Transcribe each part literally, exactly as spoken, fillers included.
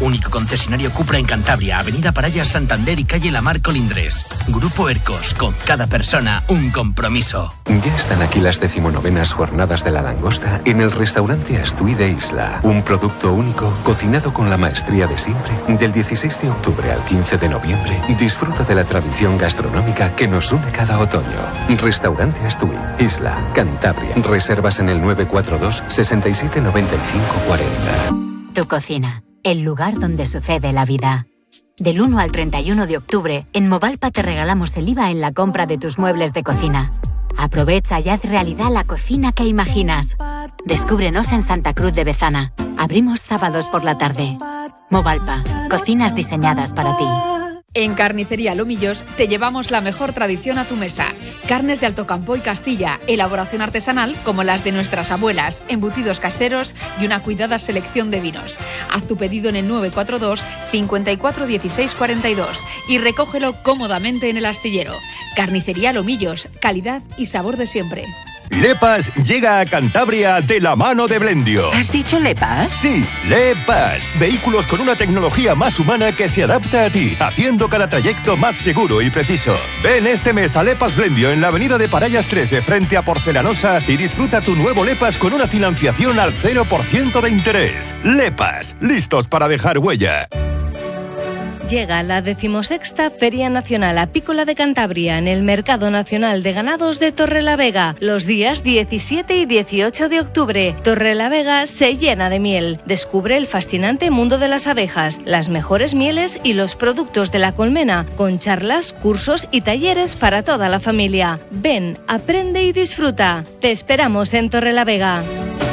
Único concesionario Cupra en Cantabria, Avenida Paraya, Santander y calle Lamar Colindres. Grupo Ercos, con cada persona un compromiso. Ya están aquí las decimonovenas jornadas de la langosta en el restaurante Astui de Isla. Un producto único, cocinado con la maestría de siempre. Del dieciséis de octubre al quince de noviembre, disfruta de la tradición gastronómica que nos une cada otoño. Restaurante Astui, Isla, Cantabria. Reservas en el nueve cuatro dos, sesenta y siete noventa y cinco cuarenta. Tu cocina, el lugar donde sucede la vida. Del uno al treinta y uno de octubre, en Movalpa te regalamos el I V A en la compra de tus muebles de cocina. Aprovecha y haz realidad la cocina que imaginas. Descúbrenos en Santa Cruz de Bezana. Abrimos sábados por la tarde. Movalpa, cocinas diseñadas para ti. En Carnicería Lomillos te llevamos la mejor tradición a tu mesa. Carnes de Alto Campo y Castilla, elaboración artesanal como las de nuestras abuelas, embutidos caseros y una cuidada selección de vinos. Haz tu pedido en el nueve cuatro dos, cincuenta y cuatro, dieciséis cuarenta y dos y recógelo cómodamente en el astillero. Carnicería Lomillos, calidad y sabor de siempre. Lepas llega a Cantabria de la mano de Blendio. ¿Has dicho Lepas? Sí, Lepas. Vehículos con una tecnología más humana que se adapta a ti, haciendo cada trayecto más seguro y preciso. Ven este mes a Lepas Blendio en la avenida de Parayas trece frente a Porcelanosa y disfruta tu nuevo Lepas con una financiación al cero por ciento de interés. Lepas, listos para dejar huella. Llega la decimosexta Feria Nacional Apícola de Cantabria en el Mercado Nacional de Ganados de Torrelavega, los días diecisiete y dieciocho de octubre. Torrelavega se llena de miel. Descubre el fascinante mundo de las abejas, las mejores mieles y los productos de la colmena, con charlas, cursos y talleres para toda la familia. Ven, aprende y disfruta. Te esperamos en Torrelavega.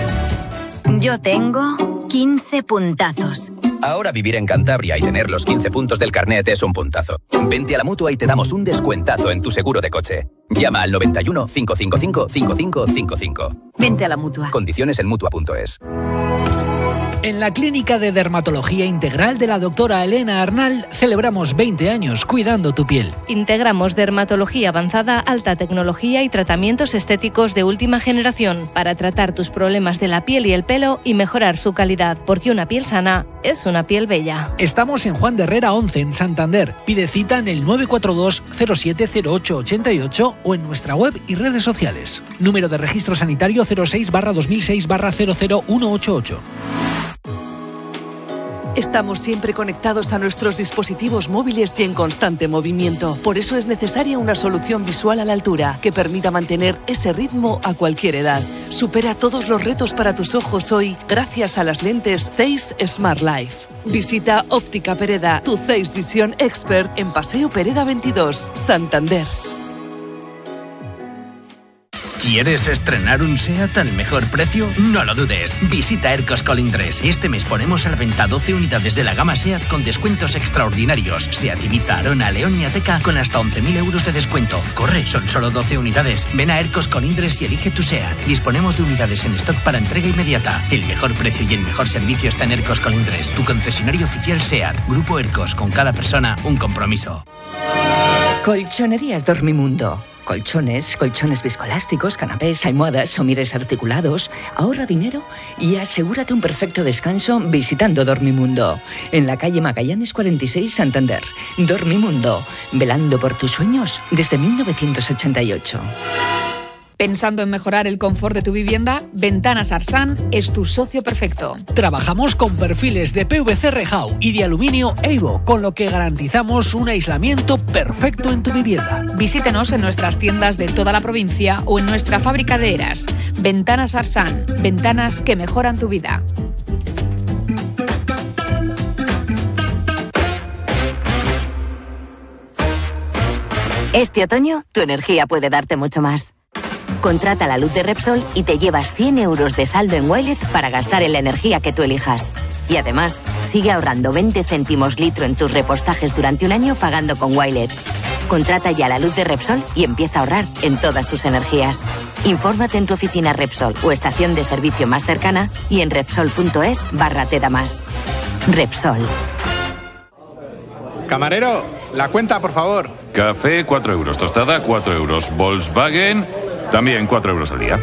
Yo tengo quince puntazos. Ahora vivir en Cantabria y tener los quince puntos del carnet es un puntazo. Vente a la Mutua y te damos un descuentazo en tu seguro de coche. Llama al noventa y uno, cinco cinco cinco, cinco cinco cinco cinco. Vente a la Mutua. Condiciones en Mutua punto es. En la Clínica de Dermatología Integral de la doctora Elena Arnal celebramos veinte años cuidando tu piel. Integramos dermatología avanzada, alta tecnología y tratamientos estéticos de última generación para tratar tus problemas de la piel y el pelo y mejorar su calidad, porque una piel sana es una piel bella. Estamos en Juan de Herrera once en Santander. Pide cita en el nueve cuatro dos, cero siete cero ocho ocho ocho o en nuestra web y redes sociales. Número de registro sanitario cero seis barra dos mil seis barra cero cero uno ocho ocho. Estamos siempre conectados a nuestros dispositivos móviles y en constante movimiento. Por eso es necesaria una solución visual a la altura que permita mantener ese ritmo a cualquier edad. Supera todos los retos para tus ojos hoy gracias a las lentes Zeiss Smart Life. Visita Óptica Pereda, tu Zeiss Visión Expert en Paseo Pereda veintidós, Santander. ¿Quieres estrenar un SEAT al mejor precio? No lo dudes, visita Ercos Colindres. Este mes ponemos a la venta doce unidades de la gama SEAT con descuentos extraordinarios. SEAT Ibiza, Arona, León y Ateca con hasta once mil euros de descuento. Corre, son solo doce unidades. Ven a Ercos Colindres y elige tu SEAT. Disponemos de unidades en stock para entrega inmediata. El mejor precio y el mejor servicio está en Ercos Colindres, tu concesionario oficial SEAT. Grupo Ercos, con cada persona un compromiso. Colchonerías Dormimundo. Colchones, colchones viscoelásticos, canapés, almohadas, somieres articulados. Ahorra dinero y asegúrate un perfecto descanso visitando Dormimundo. En la calle Magallanes cuarenta y seis, Santander. Dormimundo, velando por tus sueños desde mil novecientos ochenta y ocho. Pensando en mejorar el confort de tu vivienda, Ventanas Arsan es tu socio perfecto. Trabajamos con perfiles de P V C Rejau y de aluminio Evo, con lo que garantizamos un aislamiento perfecto en tu vivienda. Visítenos en nuestras tiendas de toda la provincia o en nuestra fábrica de Eras. Ventanas Arsan, ventanas que mejoran tu vida. Este otoño, tu energía puede darte mucho más. Contrata la luz de Repsol y te llevas cien euros de saldo en Wilet para gastar en la energía que tú elijas. Y además, sigue ahorrando veinte céntimos litro en tus repostajes durante un año pagando con Wilet. Contrata ya la luz de Repsol y empieza a ahorrar en todas tus energías. Infórmate en tu oficina Repsol o estación de servicio más cercana y en Repsol.es barra te da más. Repsol. Camarero, la cuenta, por favor. Café, cuatro euros. Tostada, cuatro euros. Volkswagen, también cuatro euros al día.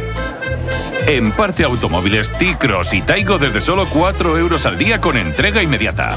En Parte Automóviles, T-Cross y Taigo desde solo cuatro euros al día con entrega inmediata.